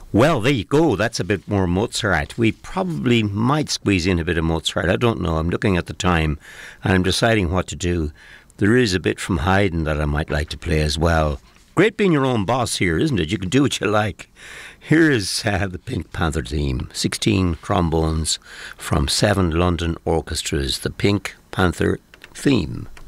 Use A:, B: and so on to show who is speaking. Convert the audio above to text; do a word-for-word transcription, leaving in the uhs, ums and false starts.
A: Well, there you go. That's a bit more Mozart. We probably might squeeze in a bit of Mozart. I don't know. I'm looking at the time and I'm deciding what to do. There is a bit from Haydn that I might like to play as well. Great being your own boss here, isn't it? You can do what you like. Here is uh, the Pink Panther theme. sixteen trombones from seven London orchestras. The Pink Panther theme.